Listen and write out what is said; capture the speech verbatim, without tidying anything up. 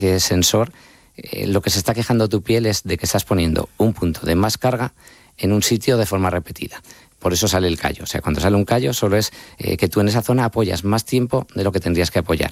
sensor, eh, lo que se está quejando tu piel es de que estás poniendo un punto de más carga en un sitio de forma repetida. Por eso sale el callo. O sea, cuando sale un callo solo es eh, que tú en esa zona apoyas más tiempo de lo que tendrías que apoyar.